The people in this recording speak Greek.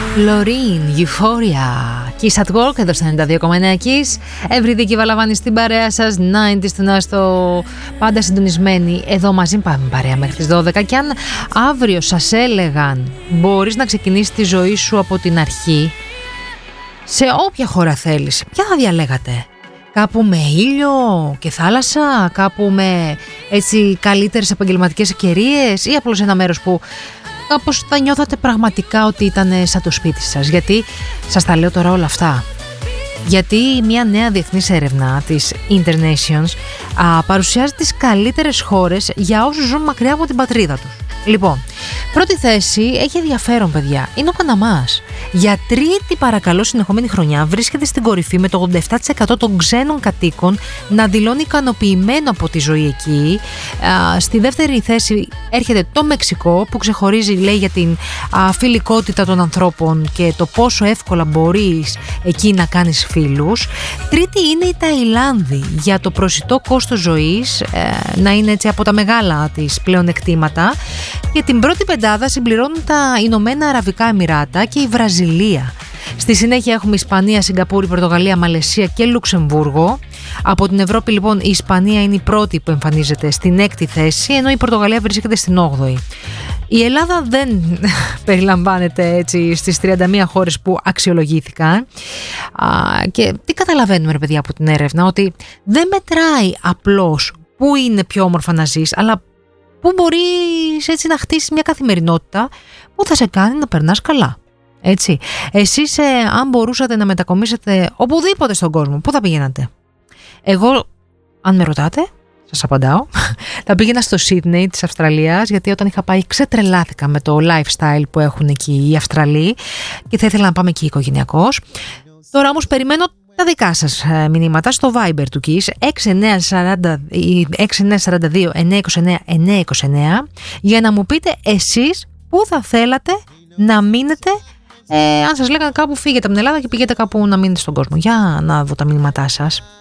Λωρίν, Euphoria. Kiss at Work, εδώ στα 92,9 Kiss. Ευρυδική Βαλαβάνη στην παρέα σας. 90's του στο πάντα συντονισμένοι. Εδώ μαζί πάμε παρέα μέχρι τις 12. Και αν αύριο σας έλεγαν μπορείς να ξεκινήσεις τη ζωή σου από την αρχή, σε όποια χώρα θέλεις, ποια θα διαλέγατε? Κάπου με ήλιο και θάλασσα, κάπου με έτσι καλύτερες επαγγελματικές ευκαιρίες, ή απλώς ένα μέρος που κάπως θα νιώθατε πραγματικά ότι ήταν σαν το σπίτι σας? Γιατί σας τα λέω τώρα όλα αυτά? Γιατί μια νέα διεθνής έρευνα της Internations παρουσιάζει τις καλύτερες χώρες για όσους ζουν μακριά από την πατρίδα τους. Λοιπόν, πρώτη θέση έχει ενδιαφέρον, παιδιά. Είναι ο Παναμάς. Για τρίτη παρακαλώ συνεχόμενη χρονιά βρίσκεται στην κορυφή, με το 87% των ξένων κατοίκων να δηλώνει ικανοποιημένο από τη ζωή εκεί. Στη δεύτερη θέση έρχεται το Μεξικό, που ξεχωρίζει, λέει, για την φιλικότητα των ανθρώπων και το πόσο εύκολα μπορείς εκεί να κάνεις φίλους. Τρίτη είναι η Ταϊλάνδη, για το προσιτό κόστος ζωής, να είναι έτσι από τα μεγάλα της πλεονεκτήματα. Και την πρώτη πεντάδα συμπληρώνουν τα Ηνωμένα Αραβικά Εμιράτα και η Βραζιλία. Στη συνέχεια έχουμε Ισπανία, Σιγκαπούρη, Πορτογαλία, Μαλαισία και Λουξεμβούργο. Από την Ευρώπη λοιπόν η Ισπανία είναι η πρώτη που εμφανίζεται στην 6η θέση, ενώ η Πορτογαλία βρίσκεται στην 8η. Η Ελλάδα δεν περιλαμβάνεται έτσι στις 31 χώρες που αξιολογήθηκαν. Και τι καταλαβαίνουμε, ρε παιδιά, από την έρευνα? Ότι δεν μετράει απλώς πού είναι πιο όμορφα να ζεις, αλλά πού μπορείς έτσι να χτίσεις μια καθημερινότητα που θα σε κάνει να περνάς καλά. Έτσι. Εσείς αν μπορούσατε να μετακομίσετε οπουδήποτε στον κόσμο, πού θα πηγαίνατε? Εγώ, αν με ρωτάτε, σας απαντάω, θα πήγαινα στο Σίδνεϊ της Αυστραλίας, γιατί όταν είχα πάει ξετρελάθηκα με το lifestyle που έχουν εκεί οι Αυστραλοί και θα ήθελα να πάμε εκεί οικογενειακώς. Τώρα όμως περιμένω τα δικά σας μηνύματα στο Viber του Kiss 6942 929 929 για να μου πείτε εσείς πού θα θέλατε να μείνετε, αν σας λέγανε κάπου φύγετε από την Ελλάδα και πηγαίνετε κάπου να μείνετε στον κόσμο. Για να δω τα μηνύματά σας.